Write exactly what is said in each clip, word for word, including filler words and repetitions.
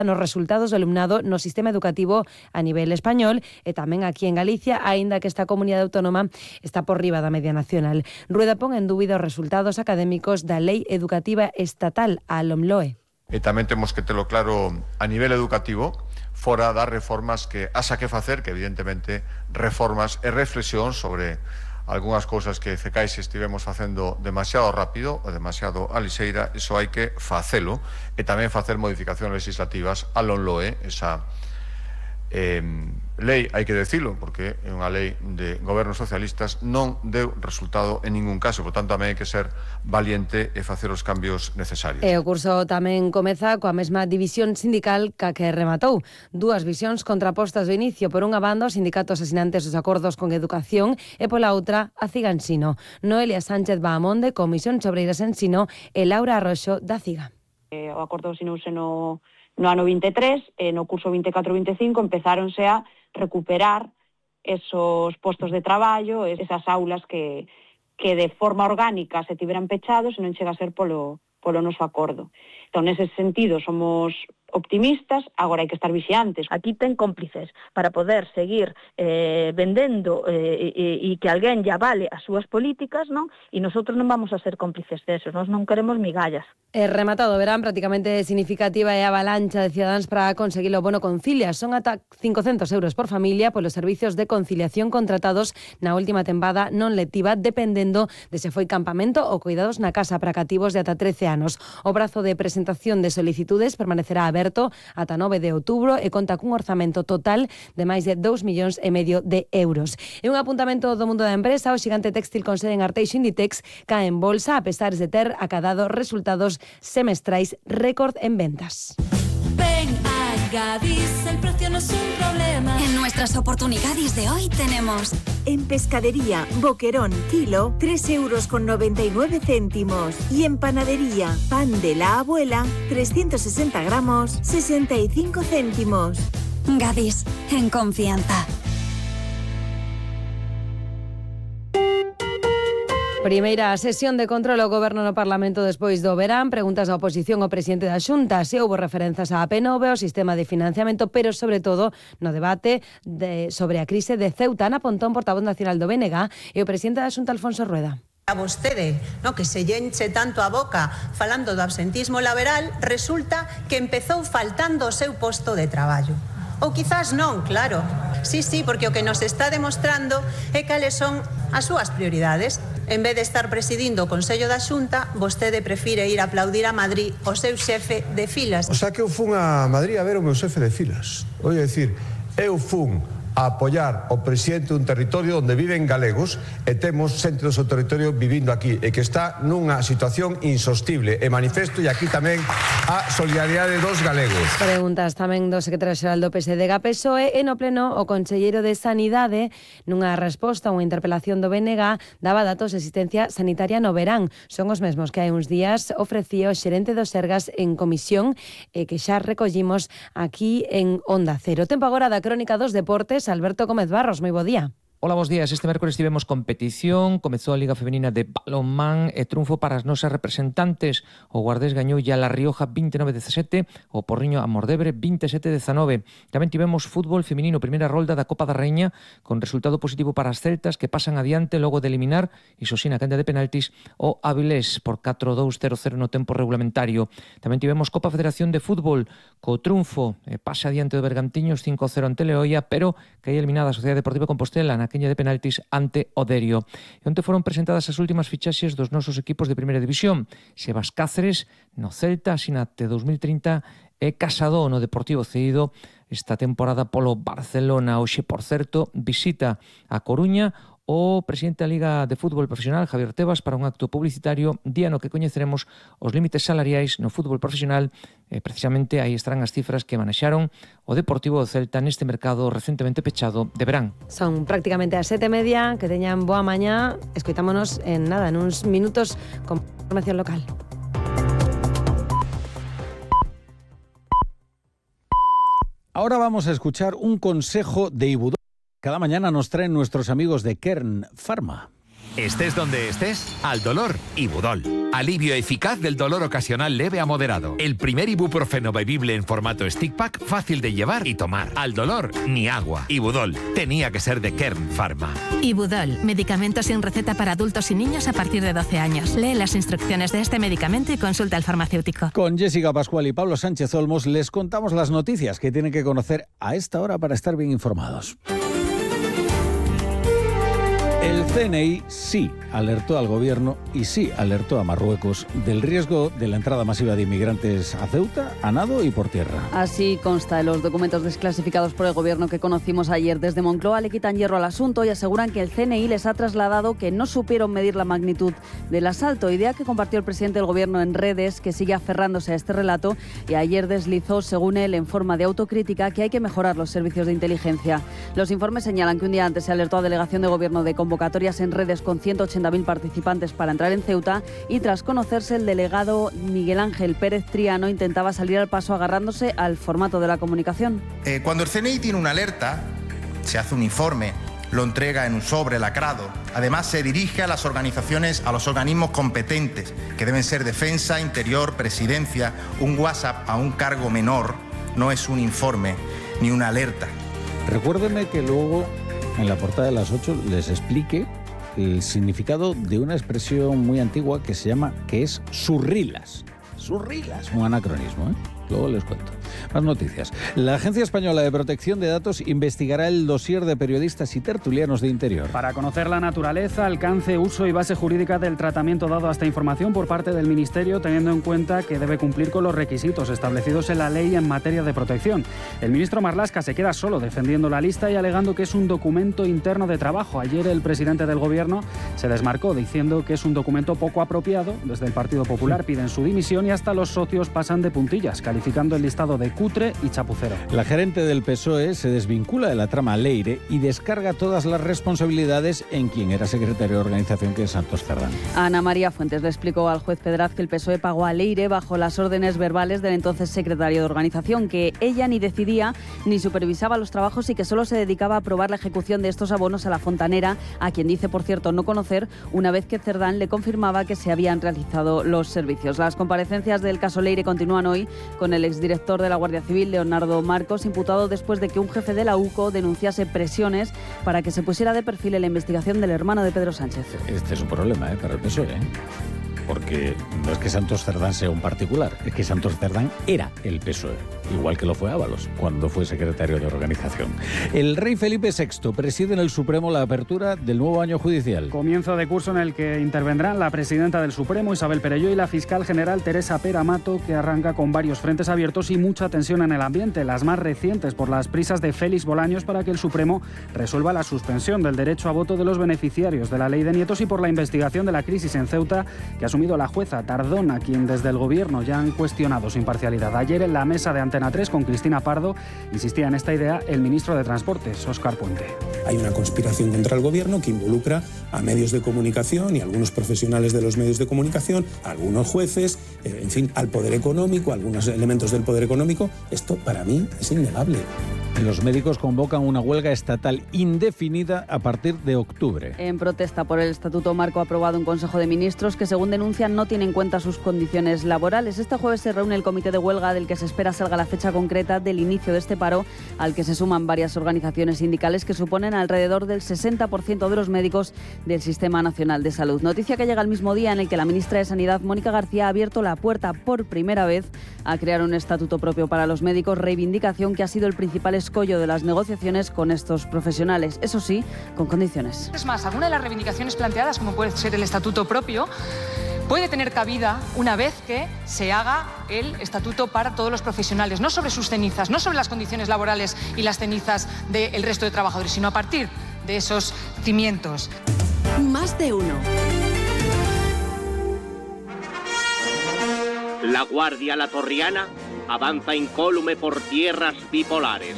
nos resultados do alumnado no sistema educativo a nivel español e tamén aquí en Galicia, aínda que esta comunidade autónoma está por riba da media nacional. Rueda pon en dúbida os resultados académicos da Lei Educativa Estatal, a LOMLOE. E tamén temos que telo claro a nivel educativo, fora das reformas que haxa que facer, que evidentemente reformas e reflexión sobre algunhas cousas que Cecais estivemos facendo demasiado rápido ou demasiado a lixeira, iso hai que facelo, e tamén facer modificacións legislativas a LOMLOE, esa eh, lei, hai que decilo, porque é unha lei de gobernos socialistas, non deu resultado en ningún caso, por tanto tamén hai que ser valiente e facer os cambios necesarios. E o curso tamén comeza coa mesma división sindical ca que rematou. Dúas visións contrapostas do inicio, por unha banda os sindicatos asinantes dos acordos con educación e pola outra a CIGA Ensino. Noelia Sánchez Bahamonde, Comisión de Obreiras Ensino, e Laura Arroxo, da CIGA. Eh, o acordo asinouse no, no ano vinte e tres, e no curso vinte e catro vinte e cinco empezáronse a recuperar esos postos de traballo, esas aulas que, que de forma orgánica se tiveran pechados e non chega a ser polo, polo noso acordo. Entón, nese sentido, somos optimistas, agora hai que estar vixiantes. Aquí ten cómplices para poder seguir eh, vendendo eh, e, e que alguén ya vale as súas políticas, non? E nosotros non vamos a ser cómplices desos, nós non queremos migallas. E rematado verán, prácticamente significativa é a avalancha de cidadáns para conseguir o bono Concilia. Son ata cincocentos euros por familia polos servicios de conciliación contratados na última tempada non lectiva, dependendo de se foi campamento ou cuidados na casa para cativos de ata trece anos. O prazo de presentación de solicitudes permanecerá aberto ata nove de outubro e conta cun orzamento total de máis de dous millóns e medio de euros. E un apuntamento do mundo da empresa, o xigante textil con sede en Arteixo Inditex cae en bolsa a pesar de ter acadado resultados semestrais récord en ventas. Ven a Gadis, el precio no es un problema. En nuestras oportunidades de hoy tenemos... En pescadería, boquerón, kilo, tres euros con noventa y nueve céntimos. Y en panadería, pan de la abuela, trescientos sesenta gramos, sesenta y cinco céntimos. Gadis, en confianza. Primeira sesión de control ao Goberno no Parlamento despois do verán. Preguntas da oposición ao presidente da Xunta se houbo referenzas á P nove, ao sistema de financiamento, pero sobre todo no debate de, sobre a crise de Ceuta. Ana Pontón, portavoz nacional do B N G, e o presidente da Xunta, Alfonso Rueda. A vostede, no, que se llenche tanto a boca falando do absentismo laboral, resulta que empezou faltando o seu posto de traballo. Ou quizás non, claro. Sí, sí, porque o que nos está demostrando é cales son as súas prioridades. En vez de estar presidindo o Consello da Xunta, vostede prefire ir a aplaudir a Madrid o seu xefe de filas. O sea que eu fun a Madrid a ver o meu xefe de filas. Vou dicir, eu fun a apoiar o presidente dun territorio onde viven galegos e temos xente do seu territorio vivindo aquí e que está nunha situación insostible e manifesto e aquí tamén a solidaridade dos galegos. Preguntas tamén do secretario xeral do P S D G P S O E e no pleno o conselleiro de Sanidade nunha resposta a unha interpelación do B N G daba datos de asistencia sanitaria no verán. Son os mesmos que hai uns días ofrecía o xerente do Sergas en comisión e que xa recollimos aquí en Onda Cero. Tempo agora da crónica dos deportes. Alberto Gómez Barros, moi bo día. Hola, bos días. Este mércoles tivemos competición, comezou a Liga Femenina de Balonmán e triunfo para as nosas representantes. O Guardés gañou ya La Rioja vinte e nove a dezasete, o Porriño a Mordebre vinte e sete a dezanove. Tamén tivemos fútbol feminino, primeira rolda da Copa da Raíña, con resultado positivo para as celtas que pasan adiante logo de eliminar, iso sí, na cancha de penaltis, o Avilés por catro a dous cero cero no tempo regulamentario. Tamén tivemos Copa Federación de Fútbol, co triunfo, eh, pasa adiante do Bergantiños cinco a cero ante Leoia, pero que hai eliminada a Sociedade Deportiva Compostela na quenlla de penaltis ante o Derio. E onte foron presentadas as últimas fichaxes dos nosos equipos de primeira división. Sebas Cáceres no Celta, Sinate dos mil trinta e Casado no Deportivo cedido esta temporada polo Barcelona. Hoxe, por certo, visita a Coruña o presidente da Liga de Fútbol Profesional, Javier Tebas, para un acto publicitario, día no que coñeceremos os límites salariais no fútbol profesional. E precisamente aí estarán as cifras que manexaron o Deportivo do Celta neste mercado recentemente pechado de verán. Son prácticamente as sete e media, que teñan boa mañá. Escoitámonos en nada, en uns minutos con información local. Ahora vamos a escuchar un consejo de Ibudol. Cada mañana nos traen nuestros amigos de Kern Pharma. Estés donde estés, al dolor, Ibudol. Alivio eficaz del dolor ocasional leve a moderado. El primer ibuprofeno bebible en formato stick pack, fácil de llevar y tomar. Al dolor, ni agua. Ibudol. Tenía que ser de Kern Pharma. Ibudol. Medicamento sin receta para adultos y niños a partir de doce años. Lee las instrucciones de este medicamento y consulta al farmacéutico. Con Jessica Pascual y Pablo Sánchez Olmos les contamos las noticias que tienen que conocer a esta hora para estar bien informados. El C N I sí alertó al gobierno y sí alertó a Marruecos del riesgo de la entrada masiva de inmigrantes a Ceuta, a nado y por tierra. Así consta en los documentos desclasificados por el gobierno que conocimos ayer. Desde Moncloa le quitan hierro al asunto y aseguran que el C N I les ha trasladado que no supieron medir la magnitud del asalto, idea que compartió el presidente del gobierno en redes, que sigue aferrándose a este relato y ayer deslizó, según él, en forma de autocrítica, que hay que mejorar los servicios de inteligencia. Los informes señalan que un día antes se alertó a delegación de gobierno de convocatorias en redes con ciento ochenta mil participantes para entrar en Ceuta y tras conocerse el delegado Miguel Ángel Pérez Triano intentaba salir al paso agarrándose al formato de la comunicación. Eh, cuando el C N I tiene una alerta, se hace un informe, lo entrega en un sobre lacrado. Además se dirige a las organizaciones, a los organismos competentes, que deben ser Defensa, Interior, Presidencia. Un WhatsApp a un cargo menor no es un informe ni una alerta. Recuérdenme que luego en la portada de las ocho les explique el significado de una expresión muy antigua que se llama, que es surrilas. Surrilas, un anacronismo, ¿eh? Luego les cuento. Más noticias. La Agencia Española de Protección de Datos investigará el dossier de periodistas y tertulianos de Interior. Para conocer la naturaleza, alcance, uso y base jurídica del tratamiento dado a esta información por parte del Ministerio, teniendo en cuenta que debe cumplir con los requisitos establecidos en la ley en materia de protección. El ministro Marlaska se queda solo defendiendo la lista y alegando que es un documento interno de trabajo. Ayer el presidente del Gobierno se desmarcó diciendo que es un documento poco apropiado. Desde el Partido Popular piden su dimisión y hasta los socios pasan de puntillas, calificando el listado de cutre y chapucero. La gerente del P S O E se desvincula de la trama Leire y descarga todas las responsabilidades en quien era secretario de organización, que es Santos Cerdán. Ana María Fuentes le explicó al juez Pedraz que el P S O E pagó a Leire bajo las órdenes verbales del entonces secretario de organización, que ella ni decidía ni supervisaba los trabajos y que solo se dedicaba a aprobar la ejecución de estos abonos a la fontanera, a quien dice, por cierto, no conocer, una vez que Cerdán le confirmaba que se habían realizado los servicios. Las comparecencias del caso Leire continúan hoy con el exdirector de la Guardia Civil, Leonardo Marcos, imputado después de que un jefe de la U C O denunciase presiones para que se pusiera de perfil en la investigación del hermano de Pedro Sánchez. Este es un problema, ¿eh?, para el P S O E, ¿eh? Porque no es que Santos Cerdán sea un particular, es que Santos Cerdán era el P S O E, igual que lo fue Ábalos cuando fue secretario de organización. El rey Felipe sexto preside en el Supremo la apertura del nuevo año judicial. Comienzo de curso en el que intervendrán la presidenta del Supremo, Isabel Perelló, y la fiscal general Teresa Pera Mato, que arranca con varios frentes abiertos y mucha tensión en el ambiente, las más recientes por las prisas de Félix Bolaños para que el Supremo resuelva la suspensión del derecho a voto de los beneficiarios de la ley de nietos y por la investigación de la crisis en Ceuta que ha asumido la jueza Tardona, quien desde el Gobierno ya han cuestionado su imparcialidad. Ayer en la mesa de Antena tres con Cristina Pardo insistía en esta idea el ministro de Transportes, Óscar Puente. Hay una conspiración contra el Gobierno que involucra a medios de comunicación y a algunos profesionales de los medios de comunicación, a algunos jueces, eh, en fin, al poder económico, a algunos elementos del poder económico. Esto para mí es innegable. Los médicos convocan una huelga estatal indefinida a partir de octubre. En protesta por el Estatuto Marco aprobado en Consejo de Ministros, que según denuncian no tiene en cuenta sus condiciones laborales. Este jueves se reúne el comité de huelga del que se espera salga la fecha concreta del inicio de este paro, al que se suman varias organizaciones sindicales que suponen alrededor del sesenta por ciento de los médicos del Sistema Nacional de Salud. Noticia que llega al mismo día en el que la ministra de Sanidad, Mónica García, ha abierto la puerta por primera vez a crear un estatuto propio para los médicos, reivindicación que ha sido el principal escollo de las negociaciones con estos profesionales, eso sí, con condiciones. Es más, alguna de las reivindicaciones planteadas, como puede ser el estatuto propio, puede tener cabida una vez que se haga el estatuto para todos los profesionales, no sobre sus cenizas, no sobre las condiciones laborales y las cenizas del resto de trabajadores, sino a partir de esos cimientos. Más de uno. La Guardia Latorriana avanza incólume por tierras bipolares.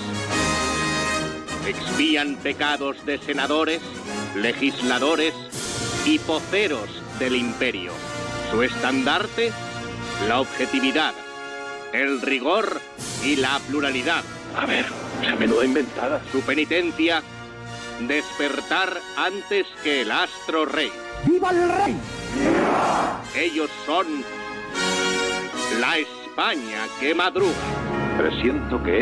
Expían pecados de senadores, legisladores y poceros del imperio. Su estandarte, la objetividad, el rigor y la pluralidad. A ver, esa menuda inventada. Su penitencia, despertar antes que el astro rey. ¡Viva el rey! Ellos son la España que madruga. Presiento que